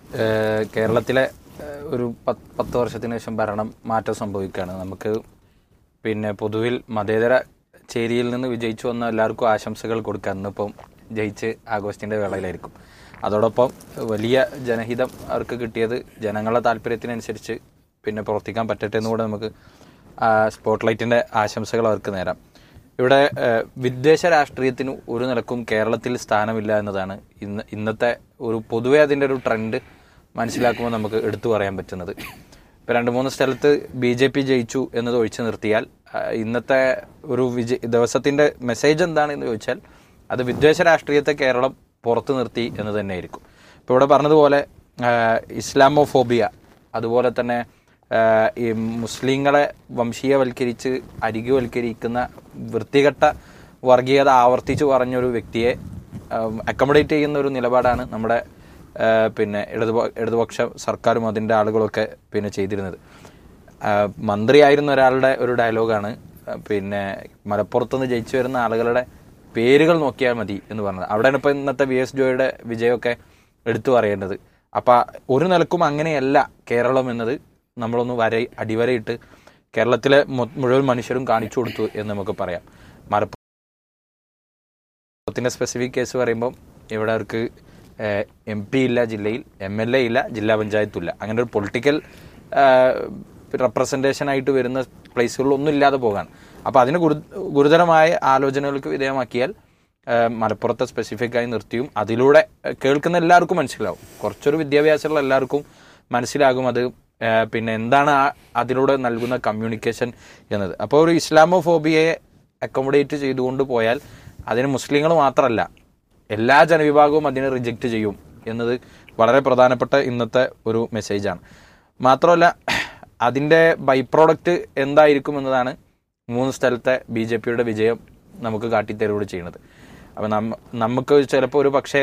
കേരളത്തിലെ ഒരു 10 വർഷത്തിന് ശേഷം ഭരണം മാറ്റം സംഭവിക്കുകയാണ്. നമുക്ക് പിന്നെ പൊതുവിൽ മതേതര ചേരിയിൽ നിന്ന് വിജയിച്ചു വന്ന എല്ലാവർക്കും ആശംസകൾ കൊടുക്കുക. ഇന്നിപ്പം ജയിച്ച് ആഘോഷത്തിൻ്റെ വേളയിലായിരിക്കും. അതോടൊപ്പം വലിയ ജനഹിതം അവർക്ക് കിട്ടിയത് ജനങ്ങളുടെ താല്പര്യത്തിനനുസരിച്ച് പിന്നെ പ്രവർത്തിക്കാൻ പറ്റട്ടെ എന്നുകൂടെ നമുക്ക് സ്പോട്ട്ലൈറ്റിൻ്റെ ആശംസകൾ അവർക്ക് നേരാം. ഇവിടെ വിദ്വേഷ രാഷ്ട്രീയത്തിന് ഒരു നിലക്കും കേരളത്തിൽ സ്ഥാനമില്ല എന്നതാണ് ഇന്നത്തെ ഒരു പൊതുവെ അതിൻ്റെ ഒരു ട്രെൻഡ് മനസ്സിലാക്കുമ്പോൾ നമുക്ക് എടുത്തു പറയാൻ പറ്റുന്നത്. ഇപ്പോൾ 2-3 സ്ഥലത്ത് BJP ജയിച്ചു എന്നത് ഒഴിച്ചു നിർത്തിയാൽ ഇന്നത്തെ ഒരു ദിവസത്തിൻ്റെ മെസ്സേജ് എന്താണെന്ന് ചോദിച്ചാൽ അത് വിദ്വേഷ രാഷ്ട്രീയത്തെ കേരളം പുറത്തു നിർത്തി എന്ന് തന്നെയായിരിക്കും. ഇപ്പോൾ ഇവിടെ പറഞ്ഞതുപോലെ ഇസ്ലാമോഫോബിയ, അതുപോലെ തന്നെ ഈ മുസ്ലിങ്ങളെ വംശീയവൽക്കരിച്ച് അരികുവൽക്കരിക്കുന്ന വൃത്തികെട്ട വർഗീയത ആവർത്തിച്ച് പറഞ്ഞൊരു വ്യക്തിയെ അക്കോമഡേറ്റ് ചെയ്യുന്ന ഒരു നിലപാടാണ് നമ്മുടെ പിന്നെ ഇടതുപക്ഷ സർക്കാരും അതിൻ്റെ ആളുകളൊക്കെ പിന്നെ ചെയ്തിരുന്നത്. മന്ത്രിയായിരുന്ന ഒരാളുടെ ഒരു ഡയലോഗാണ് പിന്നെ മലപ്പുറത്തുനിന്ന് ജയിച്ചു വരുന്ന ആളുകളുടെ പേരുകൾ നോക്കിയാൽ മതി എന്ന് പറഞ്ഞത്. അവിടെയാണ് ഇപ്പോൾ ഇന്നത്തെ VS ജോയിയുടെ വിജയമൊക്കെ എടുത്തു പറയേണ്ടത്. അപ്പം ഒരു നിലക്കും അങ്ങനെയല്ല കേരളം എന്നത് നമ്മളൊന്ന് അടിവരയിട്ട് കേരളത്തിലെ മുഴുവൻ മനുഷ്യരും കാണിച്ചു കൊടുത്തു എന്ന് നമുക്ക് പറയാം. മലപ്പുറത്തിൻ്റെ സ്പെസിഫിക് കേസ് പറയുമ്പം ഇവിടെ അവർക്ക് MP ഇല്ല ജില്ലയിൽ, MLA ഇല്ല, ജില്ലാ പഞ്ചായത്തുമില്ല. അങ്ങനെ ഒരു പൊളിറ്റിക്കൽ റെപ്രസെൻറ്റേഷനായിട്ട് വരുന്ന പ്ലേസുകളിലൊന്നും ഇല്ലാതെ പോകാൻ. അപ്പോൾ അതിന് ഗുരുതരമായ ആലോചനകൾക്ക് വിധേയമാക്കിയാൽ മലപ്പുറത്തെ സ്പെസിഫിക്കായി നിർത്തിയും അതിലൂടെ കേൾക്കുന്ന എല്ലാവർക്കും മനസ്സിലാവും, കുറച്ചൊരു വിദ്യാഭ്യാസമുള്ള എല്ലാവർക്കും മനസ്സിലാകും അത് പിന്നെ എന്താണ് അതിലൂടെ നൽകുന്ന കമ്മ്യൂണിക്കേഷൻ എന്നത്. അപ്പോൾ ഒരു ഇസ്ലാമോഫോബിയയെ അക്കോമഡേറ്റ് ചെയ്തുകൊണ്ട് പോയാൽ അതിന് മുസ്ലിങ്ങൾ മാത്രമല്ല എല്ലാ ജനവിഭാഗവും അതിനെ റിജക്റ്റ് ചെയ്യും എന്നത് വളരെ പ്രധാനപ്പെട്ട ഇന്നത്തെ ഒരു മെസ്സേജാണ്. മാത്രമല്ല അതിൻ്റെ ബൈ പ്രോഡക്റ്റ് എന്തായിരിക്കും എന്നതാണ് 3 സ്ഥലത്തെ BJPയുടെ വിജയം നമുക്ക് കാട്ടിത്തരുകൂടി ചെയ്യുന്നത്. അപ്പം നമുക്ക് ചിലപ്പോൾ ഒരു പക്ഷേ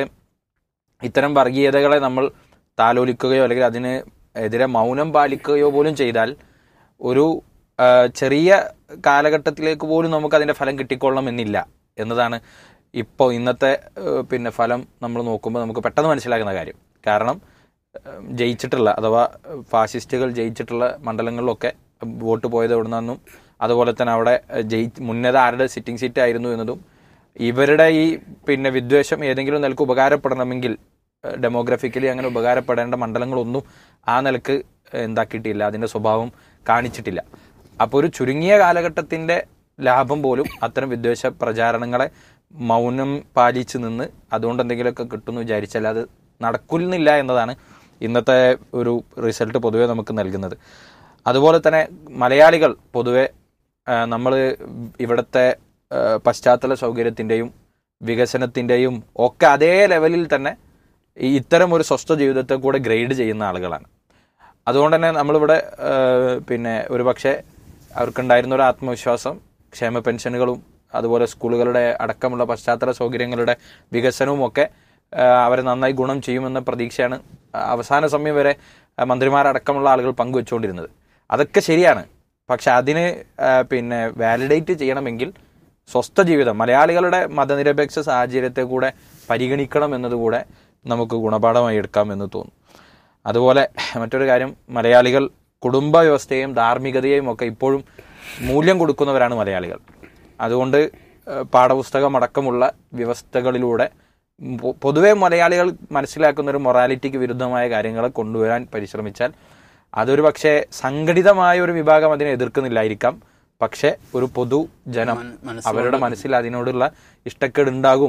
ഇത്തരം വർഗീയതകളെ നമ്മൾ താലോലിക്കുകയോ അല്ലെങ്കിൽ അതിന് എതിരെ മൗനം പാലിക്കുകയോ പോലും ചെയ്താൽ ഒരു ചെറിയ കാലഘട്ടത്തിലേക്ക് പോലും നമുക്കതിൻ്റെ ഫലം കിട്ടിക്കൊള്ളണം എന്നില്ല എന്നതാണ് ഇപ്പോൾ ഇന്നത്തെ പിന്നെ ഫലം നമ്മൾ നോക്കുമ്പോൾ നമുക്ക് പെട്ടെന്ന് മനസ്സിലാക്കുന്ന കാര്യം. കാരണം ജയിച്ചിട്ടുള്ള അഥവാ ഫാസിസ്റ്റുകൾ ജയിച്ചിട്ടുള്ള മണ്ഡലങ്ങളിലൊക്കെ വോട്ട് പോയത് എവിടെ നിന്നും, അതുപോലെ തന്നെ അവിടെ മുന്നേത ആരുടെ സിറ്റിംഗ് സീറ്റ് ആയിരുന്നു എന്നതും ഇവരുടെ ഈ പിന്നെ വിദ്വേഷം ഏതെങ്കിലും നിലക്ക് ഉപകാരപ്പെടണമെങ്കിൽ ഡെമോഗ്രഫിക്കലി അങ്ങനെ ഉപകാരപ്പെടേണ്ട മണ്ഡലങ്ങളൊന്നും ആ നിലക്ക് എന്താക്കിയിട്ടില്ല, അതിൻ്റെ സ്വഭാവം കാണിച്ചിട്ടില്ല. അപ്പോൾ ഒരു ചുരുങ്ങിയ കാലഘട്ടത്തിൻ്റെ ലാഭം പോലും അത്തരം വിദ്വേഷ പ്രചാരണങ്ങളെ മൗനം പാലിച്ച് നിന്ന് അതുകൊണ്ട് എന്തെങ്കിലുമൊക്കെ കിട്ടുമെന്ന് വിചാരിച്ചാൽ അത് നടക്കുന്നില്ല എന്നതാണ് ഇന്നത്തെ ഒരു റിസൾട്ട് പൊതുവെ നമുക്ക് നൽകുന്നത്. അതുപോലെ തന്നെ മലയാളികൾ പൊതുവെ നമ്മൾ ഇവിടുത്തെ പശ്ചാത്തല സൗകര്യത്തിൻ്റെയും വികസനത്തിൻ്റെയും ഒക്കെ അതേ ലെവലിൽ തന്നെ ഇത്തരം ഒരു സ്വസ്ഥ ജീവിതത്തെ കൂടെ ഗ്രേഡ് ചെയ്യുന്ന ആളുകളാണ്. അതുകൊണ്ട് തന്നെ നമ്മളിവിടെ പിന്നെ ഒരു പക്ഷേ അവർക്കുണ്ടായിരുന്ന ഒരു ആത്മവിശ്വാസം ക്ഷേമ പെൻഷനുകളും അതുപോലെ സ്കൂളുകളുടെ അടക്കമുള്ള പശ്ചാത്തല സൗകര്യങ്ങളുടെ വികസനവും ഒക്കെ അവരെ നന്നായി ഗുണം ചെയ്യുമെന്ന പ്രതീക്ഷയാണ് അവസാന സമയം വരെ മന്ത്രിമാരടക്കമുള്ള ആളുകൾ പങ്കുവെച്ചുകൊണ്ടിരുന്നത്. അതൊക്കെ ശരിയാണ്. പക്ഷെ അതിന് പിന്നെ വാലിഡേറ്റ് ചെയ്യണമെങ്കിൽ സ്വസ്ഥ ജീവിതം മലയാളികളുടെ മതനിരപേക്ഷ സാഹചര്യത്തെ കൂടെ പരിഗണിക്കണം എന്നതുകൂടെ നമുക്ക് ഗുണപാഠമായി എടുക്കാം എന്ന് തോന്നുന്നു. അതുപോലെ മറ്റൊരു കാര്യം, മലയാളികൾ കുടുംബ വ്യവസ്ഥയെയും ധാർമ്മികതയെയും ഒക്കെ ഇപ്പോഴും മൂല്യം കൊടുക്കുന്നവരാണ് മലയാളികൾ. അതുകൊണ്ട് പാഠപുസ്തകം അടക്കമുള്ള വ്യവസ്ഥകളിലൂടെ പൊതുവെ മലയാളികൾ മനസ്സിലാക്കുന്ന ഒരു മൊറാലിറ്റിക്ക് വിരുദ്ധമായ കാര്യങ്ങളെ കൊണ്ടുവരാൻ പരിശ്രമിച്ചാൽ അതൊരു പക്ഷേ സംഘടിതമായ ഒരു വിഭാഗം അതിനെ എതിർക്കുന്നില്ലായിരിക്കാം. പക്ഷെ ഒരു പൊതുജനം അവരുടെ മനസ്സിൽ അതിനോടുള്ള ഇഷ്ടക്കേട് ഉണ്ടാകും.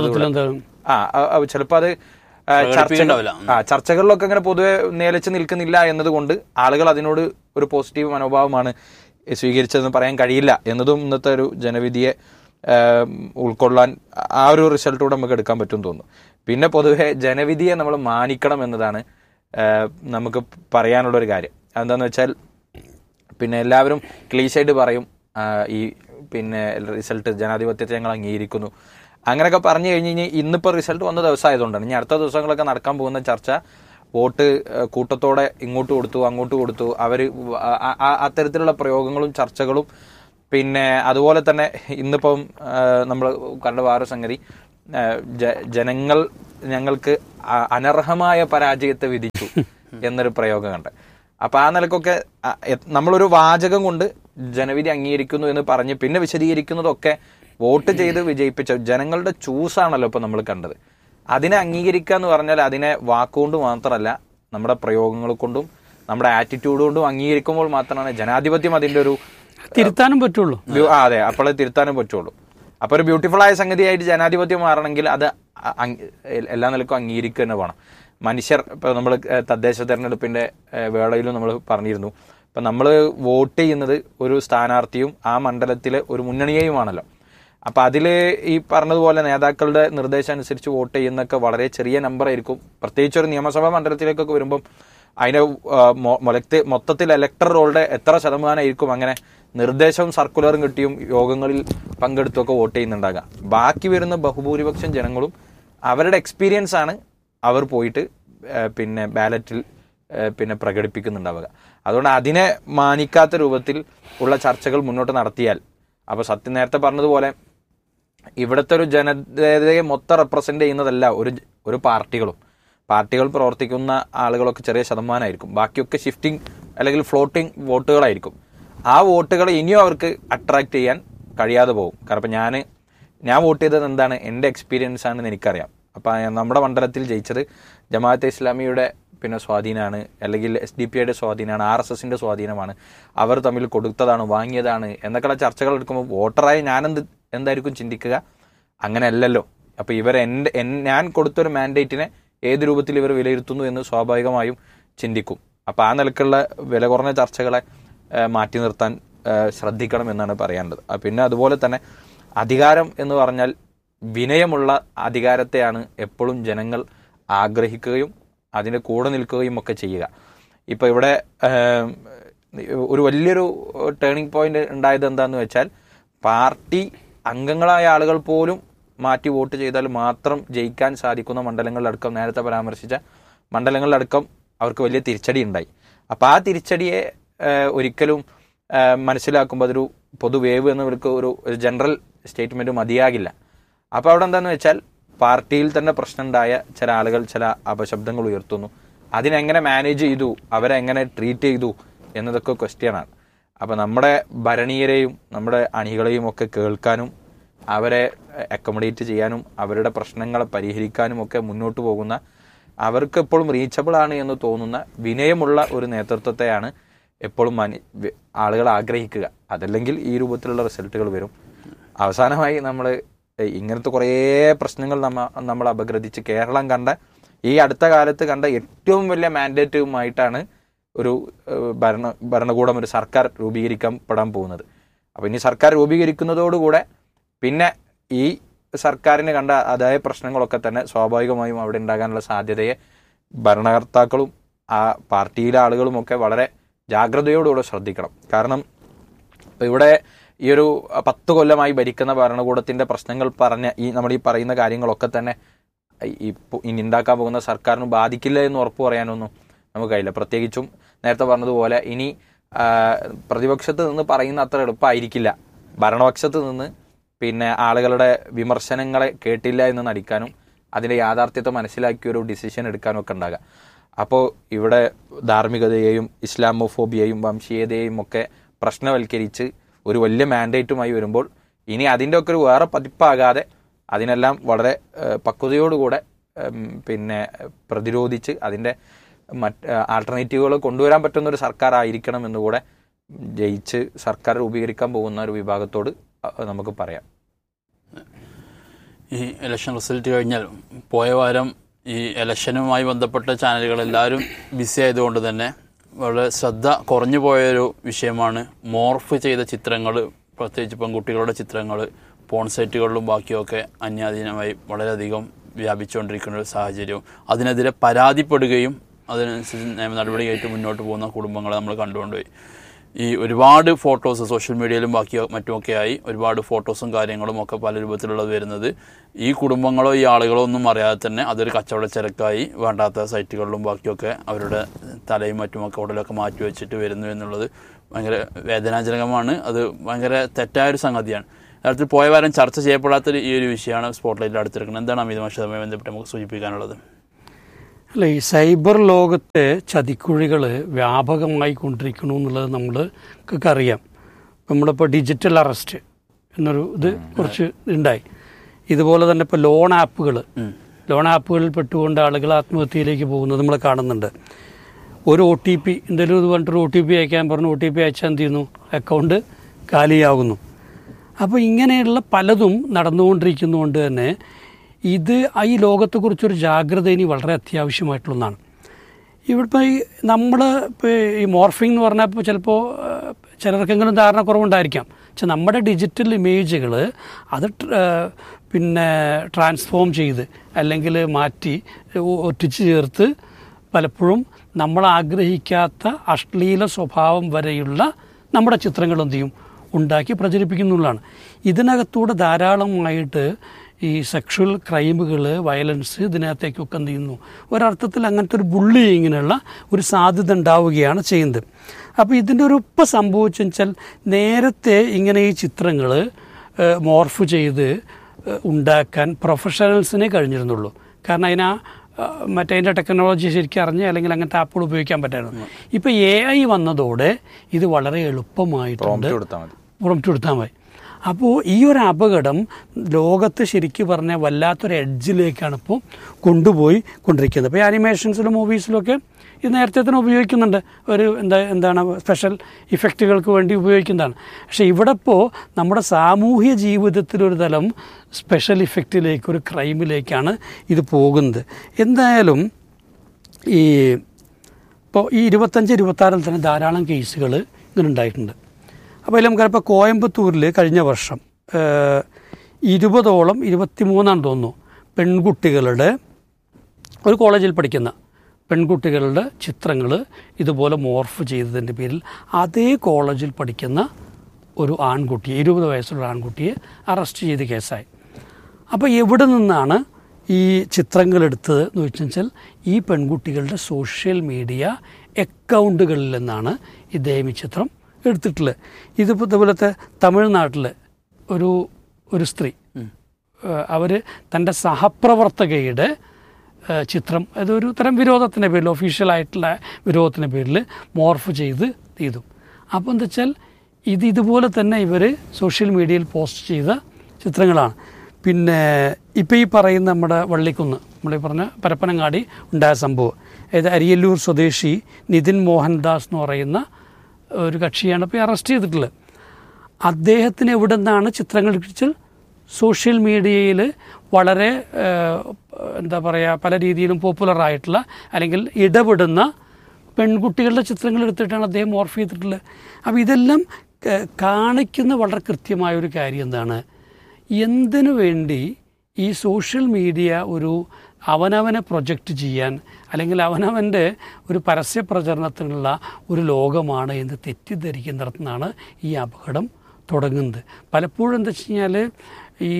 ചിലപ്പോൾ അത് ചർച്ചകളിലൊക്കെ അങ്ങനെ പൊതുവെ നിലച്ച് നിൽക്കുന്നില്ല എന്നതുകൊണ്ട് ആളുകൾ അതിനോട് ഒരു പോസിറ്റീവ് മനോഭാവമാണ് സ്വീകരിച്ചതെന്ന് പറയാൻ കഴിയില്ല എന്നതും ഇന്നത്തെ ഒരു ജനവിധിയെ ഉൾക്കൊള്ളാൻ ആ ഒരു റിസൾട്ടൂടെ നമുക്ക് എടുക്കാൻ പറ്റും തോന്നുന്നു. പിന്നെ പൊതുവെ ജനവിധിയെ നമ്മൾ മാനിക്കണം എന്നതാണ് നമുക്ക് പറയാനുള്ളൊരു കാര്യം. അതെന്താണെന്ന് വെച്ചാൽ പിന്നെ എല്ലാവരും ക്ലീശായിട്ട് പറയും ഈ പിന്നെ റിസൾട്ട് ജനാധിപത്യത്തെ ഞങ്ങൾ അംഗീകരിക്കുന്നു അങ്ങനെയൊക്കെ പറഞ്ഞു കഴിഞ്ഞ് ഇന്നിപ്പോൾ റിസൾട്ട് വന്ന ദിവസമായതുകൊണ്ടാണ്. ഇനി അടുത്ത ദിവസങ്ങളൊക്കെ നടക്കാൻ പോകുന്ന ചർച്ച വോട്ട് കൂട്ടത്തോടെ ഇങ്ങോട്ട് കൊടുത്തു അങ്ങോട്ട് കൊടുത്തു, അവർ അത്തരത്തിലുള്ള പ്രയോഗങ്ങളും ചർച്ചകളും പിന്നെ അതുപോലെ തന്നെ ഇന്നിപ്പം നമ്മൾ കണ്ട വേറെ സംഗതി ജനങ്ങൾ ഞങ്ങൾക്ക് അനർഹമായ പരാജയത്തെ വിധിച്ചു എന്നൊരു പ്രയോഗം കണ്ട്. അപ്പൊ ആ നിലക്കൊക്കെ നമ്മളൊരു വാചകം കൊണ്ട് ജനവിധി അംഗീകരിക്കുന്നു എന്ന് പറഞ്ഞ് പിന്നെ വിശദീകരിക്കുന്നതൊക്കെ വോട്ട് ചെയ്ത് വിജയിപ്പിച്ച ജനങ്ങളുടെ ചൂസാണല്ലോ ഇപ്പൊ നമ്മൾ കണ്ടത്. അതിനെ അംഗീകരിക്കുക എന്ന് പറഞ്ഞാൽ അതിനെ വാക്കുകൊണ്ട് മാത്രമല്ല നമ്മുടെ പ്രയോഗങ്ങൾ കൊണ്ടും നമ്മുടെ ആറ്റിറ്റ്യൂഡ് കൊണ്ടും അംഗീകരിക്കുമ്പോൾ മാത്രമാണ് ജനാധിപത്യം അതിന്റെ ഒരു തിരുത്താനും പറ്റുള്ളൂ. അതെ, അപ്പോഴേ തിരുത്താനും പറ്റുള്ളൂ. അപ്പൊ ഒരു ബ്യൂട്ടിഫുൾ ആയ സംഗതിയായിട്ട് ജനാധിപത്യം മാറണമെങ്കിൽ അത് എല്ലാ നിലക്കും അംഗീകരിക്കുക തന്നെ വേണം. മനുഷ്യർ ഇപ്പൊ നമ്മൾ തദ്ദേശ തെരഞ്ഞെടുപ്പിന്റെ വേളയിലും നമ്മൾ പറഞ്ഞിരുന്നു, ഇപ്പൊ നമ്മൾ വോട്ട് ചെയ്യുന്നത് ഒരു സ്ഥാനാർത്ഥിയും ആ മണ്ഡലത്തിലെ ഒരു മുന്നണിയെയുമാണല്ലോ. അപ്പൊ അതില് ഈ പറഞ്ഞതുപോലെ നേതാക്കളുടെ നിർദ്ദേശം അനുസരിച്ച് വോട്ട് ചെയ്യുന്നൊക്കെ വളരെ ചെറിയ നമ്പർ ആയിരിക്കും. പ്രത്യേകിച്ച് ഒരു നിയമസഭാ മണ്ഡലത്തിലേക്കൊക്കെ വരുമ്പം അതിന്റെ മൊത്തത്തിൽ ഇലക്ടർ റോളുടെ എത്ര ശതമാനമായിരിക്കും അങ്ങനെ നിർദ്ദേശവും സർക്കുലറും കിട്ടിയും യോഗങ്ങളിൽ പങ്കെടുത്തുമൊക്കെ വോട്ട് ചെയ്യുന്നുണ്ടാകാം. ബാക്കി വരുന്ന ബഹുഭൂരിപക്ഷം ജനങ്ങളും അവരുടെ എക്സ്പീരിയൻസ് ആണ് അവർ പോയിട്ട് പിന്നെ ബാലറ്റിൽ പിന്നെ പ്രകടിപ്പിക്കുന്നുണ്ടാവുക. അതുകൊണ്ട് അതിനെ മാനിക്കാത്ത രൂപത്തിൽ ഉള്ള ചർച്ചകൾ മുന്നോട്ട് നടത്തിയാൽ, അപ്പൊ സത്യം നേരത്തെ പറഞ്ഞതുപോലെ ഇവിടുത്തെ ഒരു ജനതയെ മൊത്തം റെപ്രസെന്റ് ചെയ്യുന്നതല്ല ഒരു പാർട്ടികൾ പ്രവർത്തിക്കുന്ന ആളുകളൊക്കെ ചെറിയ ശതമാനമായിരിക്കും. ബാക്കിയൊക്കെ ഷിഫ്റ്റിംഗ് അല്ലെങ്കിൽ ഫ്ലോട്ടിംഗ് വോട്ടുകളായിരിക്കും. ആ വോട്ടുകൾ ഇനിയും അവർക്ക് അട്രാക്ട് ചെയ്യാൻ കഴിയാതെ പോകും. കാരണം ഇപ്പം ഞാൻ വോട്ട് ചെയ്തത് എന്താണ്, എൻ്റെ എക്സ്പീരിയൻസ് ആണെന്ന് എനിക്കറിയാം. അപ്പം നമ്മുടെ മണ്ഡലത്തിൽ ജയിച്ചത് ജമാഅത്തെ ഇസ്ലാമിയുടെ പിന്നെ സ്വാധീനമാണ്, അല്ലെങ്കിൽ SDP സ്വാധീനമാണ്, RSSന്റെ സ്വാധീനമാണ്, അവർ തമ്മിൽ കൊടുത്തതാണ് വാങ്ങിയതാണ് എന്നൊക്കെയുള്ള ചർച്ചകൾ എടുക്കുമ്പോൾ വോട്ടറായി എന്തായിരിക്കും ചിന്തിക്കുക? അങ്ങനെയല്ലല്ലോ. അപ്പോൾ ഞാൻ കൊടുത്തൊരു മാൻഡേറ്റിനെ ഏത് രൂപത്തിൽ ഇവർ വിലയിരുത്തുന്നു എന്ന് സ്വാഭാവികമായും ചിന്തിക്കും. അപ്പോൾ ആ നിലക്കുള്ള വില കുറഞ്ഞ ചർച്ചകളെ മാറ്റി നിർത്താൻ ശ്രദ്ധിക്കണം എന്നാണ് പറയാനുള്ളത്. പിന്നെ അതുപോലെ തന്നെ അധികാരം എന്ന് പറഞ്ഞാൽ വിനയമുള്ള അധികാരത്തെയാണ് എപ്പോഴും ജനങ്ങൾ ആഗ്രഹിക്കുകയും അതിൻ്റെ കൂടെ നിൽക്കുകയും ഒക്കെ ചെയ്യുക. ഇപ്പോൾ ഇവിടെ ഒരു വലിയൊരു ടേണിംഗ് പോയിന്റ് ഉണ്ടായത് എന്താണെന്ന് വെച്ചാൽ, പാർട്ടി അംഗങ്ങളായ ആളുകൾ പോലും മാറ്റി വോട്ട് ചെയ്താൽ മാത്രം ജയിക്കാൻ സാധിക്കുന്ന മണ്ഡലങ്ങളിലടക്കം, നേരത്തെ പരാമർശിച്ച മണ്ഡലങ്ങളിലടക്കം അവർക്ക് വലിയ തിരിച്ചടി ഉണ്ടായി. അപ്പോൾ ആ തിരിച്ചടിയെ ഒരിക്കലും മനസ്സിലാക്കുമ്പോൾ അതൊരു പൊതുവേവ് എന്ന് ഒരു ജനറൽ സ്റ്റേറ്റ്മെന്റ് മതിയാകില്ല. അപ്പോൾ അവിടെ എന്താണെന്ന് വെച്ചാൽ, പാർട്ടിയിൽ തന്നെ പ്രശ്നമുണ്ടായ ചില ആളുകൾ ചില അപശബ്ദങ്ങൾ ഉയർത്തുന്നു. അതിനെങ്ങനെ മാനേജ് ചെയ്തു, അവരെ എങ്ങനെ ട്രീറ്റ് ചെയ്തു എന്നതൊക്കെ ക്വസ്റ്റ്യനാണ്. അപ്പോൾ നമ്മുടെ ഭരണീയരെയും നമ്മുടെ അണികളെയും ഒക്കെ കേൾക്കാനും അവരെ അക്കോമഡേറ്റ് ചെയ്യാനും അവരുടെ പ്രശ്നങ്ങളെ പരിഹരിക്കാനും ഒക്കെ മുന്നോട്ട് പോകുന്ന, അവർക്ക് എപ്പോഴും റീച്ചബിൾ ആണ് എന്ന് തോന്നുന്ന വിനയമുള്ള ഒരു നേതൃത്വത്തെയാണ് എപ്പോഴും ആളുകൾ ആഗ്രഹിക്കുക. അതല്ലെങ്കിൽ ഈ രൂപത്തിലുള്ള റിസൾട്ടുകൾ വരും. അവസാനമായി നമ്മൾ ഇങ്ങനത്തെ കുറേ പ്രശ്നങ്ങൾ നമ്മൾ അപഗ്രഥിച്ച് കേരളം കണ്ട ഈ അടുത്ത കാലത്ത് കണ്ട ഏറ്റവും വലിയ മാൻഡേറ്റുമായിട്ടാണ് ഒരു ഭരണകൂടം, ഒരു സർക്കാർ രൂപീകരിക്കപ്പെടാൻ പോകുന്നത്. അപ്പോൾ ഇനി സർക്കാർ രൂപീകരിക്കുന്നതോടുകൂടെ പിന്നെ ഈ സർക്കാരിന് കണ്ട അതായ പ്രശ്നങ്ങളൊക്കെ തന്നെ സ്വാഭാവികമായും അവിടെ ഉണ്ടാകാനുള്ള സാധ്യതയെ ഭരണകർത്താക്കളും ആ പാർട്ടിയിലെ ആളുകളുമൊക്കെ വളരെ ജാഗ്രതയോടുകൂടെ ശ്രദ്ധിക്കണം. കാരണം ഇവിടെ ഈ ഒരു 10 കൊല്ലമായി ഭരിക്കുന്ന ഭരണകൂടത്തിന്റെ പ്രശ്നങ്ങൾ പറഞ്ഞ നമ്മൾ ഈ പറയുന്ന കാര്യങ്ങളൊക്കെ തന്നെ ഇനി ഉണ്ടാക്കാൻ പോകുന്ന സർക്കാരിന് ബാധിക്കില്ല എന്ന് ഉറപ്പ് പറയാനൊന്നും നമുക്ക് കഴിയില്ല. പ്രത്യേകിച്ചും നേരത്തെ പറഞ്ഞതുപോലെ ഇനി പ്രതിപക്ഷത്ത് നിന്ന് പറയുന്ന അത്ര എളുപ്പമായിരിക്കില്ല ഭരണപക്ഷത്ത് നിന്ന് പിന്നെ ആളുകളുടെ വിമർശനങ്ങളെ കേട്ടില്ല എന്ന് നടിക്കാനും അതിൻ്റെ യാഥാർത്ഥ്യത്തെ മനസ്സിലാക്കിയൊരു ഡിസിഷൻ എടുക്കാനും ഒക്കെ ഉണ്ടാകുക. അപ്പോൾ ഇവിടെ ധാർമ്മികതയെയും ഇസ്ലാമോഫോബിയയും വംശീയതയെയും ഒക്കെ പ്രശ്നവൽക്കരിച്ച് ഒരു വലിയ മാൻഡേറ്റുമായി വരുമ്പോൾ ഇനി അതിൻ്റെ ഒക്കെ ഒരു വേറെ പതിപ്പാകാതെ അതിനെല്ലാം വളരെ പക്വതയോടുകൂടെ പിന്നെ പ്രതിരോധിച്ച് അതിൻ്റെ ആൾട്ടർനേറ്റീവുകൾ കൊണ്ടുവരാൻ പറ്റുന്ന ഒരു സർക്കാർ ആയിരിക്കണം എന്നുകൂടെ ജയിച്ച് സർക്കാർ രൂപീകരിക്കാൻ പോകുന്ന ഒരു വിഭാഗത്തോട് നമുക്ക് പറയാം. ഈ ഇലക്ഷൻ റിസൾട്ട് കഴിഞ്ഞാൽ പോയ വാരം ഈ ഇലക്ഷനുമായി ബന്ധപ്പെട്ട ചാനലുകളെല്ലാവരും ബിസി ആയതുകൊണ്ട് തന്നെ വളരെ ശ്രദ്ധ കുറഞ്ഞു പോയൊരു വിഷയമാണ് മോർഫ് ചെയ്ത ചിത്രങ്ങൾ, പ്രത്യേകിച്ച് പെൺകുട്ടികളുടെ ചിത്രങ്ങൾ പോൺ സൈറ്റുകളിലും ബാക്കിയൊക്കെ അന്യാധീനമായി വളരെയധികം വ്യാപിച്ചുകൊണ്ടിരിക്കുന്ന ഒരു സാഹചര്യവും അതിനെതിരെ പരാതിപ്പെടുകയും അതിനനുസരിച്ച് നിയമ നടപടിയായിട്ട് മുന്നോട്ട് പോകുന്ന കുടുംബങ്ങളെ നമ്മൾ കണ്ടുകൊണ്ടുപോയി. ഈ ഒരുപാട് ഫോട്ടോസ് സോഷ്യൽ മീഡിയയിലും മറ്റുമൊക്കെ ആയി ഒരുപാട് ഫോട്ടോസും കാര്യങ്ങളും ഒക്കെ പല രൂപത്തിലുള്ളത് വരുന്നത് ഈ കുടുംബങ്ങളോ ഈ ആളുകളോ ഒന്നും അറിയാതെ തന്നെ അതൊരു കച്ചവട ചരക്കായി വേണ്ടാത്ത സൈറ്റുകളിലും ബാക്കിയൊക്കെ അവരുടെ തലയും മറ്റുമൊക്കെ ഉടലൊക്കെ മാറ്റി വെച്ചിട്ട് വരുന്നു എന്നുള്ളത് ഭയങ്കര വേദനാജനകമാണ്. അത് ഭയങ്കര തെറ്റായൊരു സംഗതിയാണ്. നേരത്തെ പോയ വാരം ചർച്ച ചെയ്യപ്പെടാത്തൊരു ഈ ഒരു വിഷയമാണ് സ്പോട്ട്ലൈറ്റിൽ അടുത്തിരിക്കുന്നത്. എന്താണ് അമിത മാഷതുമായി ബന്ധപ്പെട്ട് നമുക്ക് സൂചിപ്പിക്കാനുള്ളത്? അല്ല, ഈ സൈബർ ലോകത്തെ ചതിക്കുഴികൾ വ്യാപകമായി കൊണ്ടിരിക്കണു എന്നുള്ളത് നമ്മൾക്ക് അറിയാം. നമ്മളിപ്പോൾ ഡിജിറ്റൽ അറസ്റ്റ് എന്നൊരു ഇത് കുറച്ച് ഉണ്ടായി. ഇതുപോലെ തന്നെ ഇപ്പോൾ ലോൺ ആപ്പുകളിൽ പെട്ടുകൊണ്ട് ആളുകൾ ആത്മഹത്യയിലേക്ക് പോകുന്നത് നമ്മൾ കാണുന്നുണ്ട്. ഒരു OTP എന്തെങ്കിലും ഇത് പറഞ്ഞിട്ടൊരു OTP അയക്കാൻ പറഞ്ഞു, OTP അയച്ചാൽ എന്ത് ചെയ്യുന്നു, അക്കൗണ്ട് കാലിയാകുന്നു. അപ്പോൾ ഇങ്ങനെയുള്ള പലതും നടന്നുകൊണ്ടിരിക്കുന്നതുകൊണ്ട് തന്നെ ഈ ലോകത്തെക്കുറിച്ചൊരു ജാഗ്രത ഇനി വളരെ അത്യാവശ്യമായിട്ടുള്ള ഒന്നാണ്. ഇവിടെ നമ്മൾ ഈ മോർഫിംഗ് എന്ന് പറഞ്ഞാൽ ഇപ്പോൾ ചിലപ്പോൾ ചിലർക്കെങ്കിലും ധാരണക്കുറവുണ്ടായിരിക്കാം. പക്ഷെ നമ്മുടെ ഡിജിറ്റൽ ഇമേജുകൾ അത് പിന്നെ ട്രാൻസ്ഫോം ചെയ്ത് അല്ലെങ്കിൽ മാറ്റി ഒറ്റിച്ച് ചേർത്ത് പലപ്പോഴും നമ്മൾ ആഗ്രഹിക്കാത്ത അശ്ലീല സ്വഭാവം വരെയുള്ള നമ്മുടെ ചിത്രങ്ങൾ എന്ത് ചെയ്യും, ഉണ്ടാക്കി പ്രചരിപ്പിക്കുന്നുള്ളതാണ്. ഇതിനകത്തൂടെ ധാരാളമായിട്ട് ഈ സെക്ഷൽ ക്രൈമുകൾ, വയലൻസ് ഇതിനകത്തേക്കൊക്കെ എന്ത് ചെയ്യുന്നു, ഒരർത്ഥത്തിൽ അങ്ങനത്തെ ഒരു ബുള്ളിയിങ്ങിനുള്ള ഒരു സാധ്യത ഉണ്ടാവുകയാണ് ചെയ്യുന്നത്. അപ്പോൾ ഇതിൻ്റെ ഒരു ഇപ്പം സംഭവിച്ചെന്ന് വെച്ചാൽ നേരത്തെ ഇങ്ങനെ ഈ ചിത്രങ്ങൾ മോർഫ് ചെയ്ത് ഉണ്ടാക്കാൻ പ്രൊഫഷണൽസിനെ കഴിഞ്ഞിരുന്നുള്ളൂ. കാരണം അതിൻ്റെ ടെക്നോളജി ശരിക്കും അറിഞ്ഞ് അല്ലെങ്കിൽ അങ്ങനത്തെ ആപ്പുകൾ ഉപയോഗിക്കാൻ പറ്റായിരുന്നു. ഇപ്പോൾ AI വന്നതോടെ ഇത് വളരെ എളുപ്പമായിട്ടുണ്ട്, പ്രോംപ്റ്റ് കൊടുത്താൽ മതി. അപ്പോൾ ഈ ഒരു അപകടം ലോകത്ത് ശരിക്കും പറഞ്ഞാൽ വല്ലാത്തൊരു എഡ്ജിലേക്കാണ് ഇപ്പോൾ കൊണ്ടുപോയി കൊണ്ടിരിക്കുന്നത്. ഇപ്പോൾ ഈ ആനിമേഷൻസിലും മൂവീസിലൊക്കെ ഇത് നേരത്തെ തന്നെ ഉപയോഗിക്കുന്നുണ്ട്, ഒരു എന്താണ് സ്പെഷ്യൽ ഇഫക്റ്റുകൾക്ക് വേണ്ടി ഉപയോഗിക്കുന്നതാണ്. പക്ഷേ ഇവിടെ ഇപ്പോൾ നമ്മുടെ സാമൂഹ്യ ജീവിതത്തിലൊരു തലം സ്പെഷ്യൽ ഇഫക്റ്റിലേക്ക്, ഒരു ക്രൈമിലേക്കാണ് ഇത് പോകുന്നത്. എന്തായാലും ഇപ്പോൾ ഈ 25-26 തന്നെ ധാരാളം കേസുകൾ ഇങ്ങനെ ഉണ്ടായിട്ടുണ്ട്. അപ്പോൾ അതിൽ നമുക്കറിയാം, കോയമ്പത്തൂരിൽ കഴിഞ്ഞ വർഷം 20ഓളം 23 തോന്നുന്നു പെൺകുട്ടികളുടെ, ഒരു കോളേജിൽ പഠിക്കുന്ന പെൺകുട്ടികളുടെ ചിത്രങ്ങൾ ഇതുപോലെ മോർഫ് ചെയ്തതിൻ്റെ പേരിൽ അതേ കോളേജിൽ പഠിക്കുന്ന ഒരു ആൺകുട്ടിയെ, 20 വയസ്സുള്ള ആൺകുട്ടിയെ അറസ്റ്റ് ചെയ്ത് കേസായി. അപ്പോൾ എവിടെ നിന്നാണ് ഈ ചിത്രങ്ങൾ എടുത്തത് എന്ന് വെച്ചാൽ ഈ പെൺകുട്ടികളുടെ സോഷ്യൽ മീഡിയ അക്കൗണ്ടുകളിൽ നിന്നാണ് ഇദ്ദേഹം ഈ ചിത്രം എടുത്തിട്ടുള്ളത്. ഇതിപ്പോൾ ഇതുപോലത്തെ തമിഴ്നാട്ടിൽ ഒരു സ്ത്രീ, അവർ തൻ്റെ സഹപ്രവർത്തകയുടെ ചിത്രം, അതൊരു തരം വിരോധത്തിൻ്റെ പേരിൽ, ഒഫീഷ്യലായിട്ടുള്ള വിരോധത്തിൻ്റെ പേരിൽ മോർഫ് ചെയ്തു. അപ്പോൾ എന്താ വെച്ചാൽ ഇതുപോലെ തന്നെ ഇവർ സോഷ്യൽ മീഡിയയിൽ പോസ്റ്റ് ചെയ്ത ചിത്രങ്ങളാണ്. പിന്നെ ഇപ്പോൾ ഈ പറയുന്ന നമ്മുടെ വള്ളിക്കുന്ന്, നമ്മളീ പറഞ്ഞ പരപ്പനങ്ങാടി ഉണ്ടായ സംഭവം, അതായത് അരിയല്ലൂർ സ്വദേശി നിതിൻ മോഹൻദാസ് എന്ന് പറയുന്ന ഒരു കക്ഷിയാണ് ഇപ്പോൾ അറസ്റ്റ് ചെയ്തിട്ടുള്ളത്. അദ്ദേഹത്തിന് എവിടെ നിന്നാണ് ചിത്രങ്ങൾ കിട്ടിച്ചാൽ സോഷ്യൽ മീഡിയയിൽ വളരെ എന്താ പറയുക, പല രീതിയിലും പോപ്പുലറായിട്ടുള്ള അല്ലെങ്കിൽ ഇടപെടുന്ന പെൺകുട്ടികളുടെ ചിത്രങ്ങൾ എടുത്തിട്ടാണ് അദ്ദേഹം മോർഫ് ചെയ്തിട്ടുള്ളത്. അപ്പോൾ ഇതെല്ലാം കാണിക്കുന്ന വളരെ കൃത്യമായൊരു കാര്യം എന്താണ്, എന്തിനു വേണ്ടി ഈ സോഷ്യൽ മീഡിയ അവനവനെ പ്രൊജക്റ്റ് ചെയ്യാൻ അല്ലെങ്കിൽ അവനവൻ്റെ ഒരു പരസ്യ പ്രചരണത്തിനുള്ള ഒരു ലോകമാണ് എന്ന് തെറ്റിദ്ധരിക്കുന്നിടത്തുനിന്നാണ് ഈ അപകടം തുടങ്ങുന്നത്. പലപ്പോഴും എന്താ വെച്ച് കഴിഞ്ഞാൽ ഈ